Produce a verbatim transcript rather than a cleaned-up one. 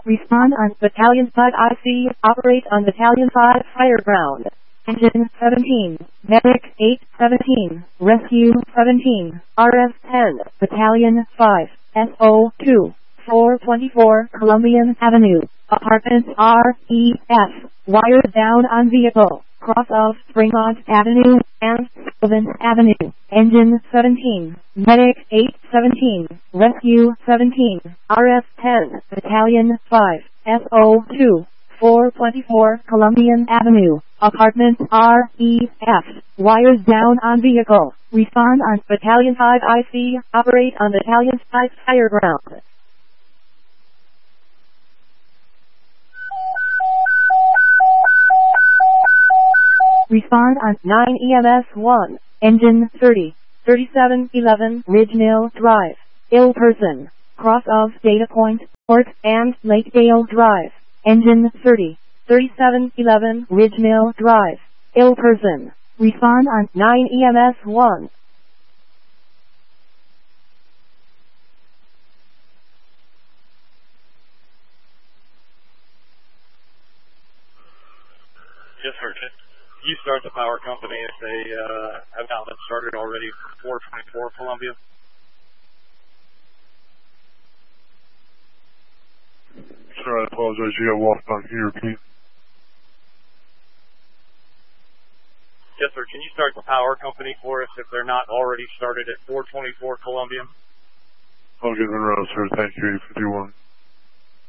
Respond on Battalion five I C. Operate on Battalion five Fire Ground. Engine seventeen. Medic eight seventeen. Rescue seventeen. R F ten. Battalion five. S O two. four twenty-four Columbian Avenue. Apartments R E F. Wired down on vehicle. Cross of Fremont Avenue and Sylvan Avenue. Engine seventeen. Medic eight seventeen. Rescue seventeen. R F ten. Battalion five. S O two. four twenty-four Columbian Avenue. Apartments R E F. Wires down on vehicle. Respond on Battalion five I C. Operate on Battalion five Fire Ground. Respond on nine E M S one. Engine thirty. thirty-seven eleven Ridge Mill Drive. Ill person. Cross of Data Point, Port, and Lakedale Drive. Engine thirty. thirty-seven eleven Ridge Mill Drive. Ill person. Respond on nine E M S one. Yes, sir. Can you start the power company if they uh, have not been started already for four twenty-four Columbia? Sir, I apologize. You got walked on. Can you repeat? Yes, sir. Can you start the power company for us if they're not already started at four twenty-four Columbia? I'll get in a row, sir. Thank you. eight fifty-one.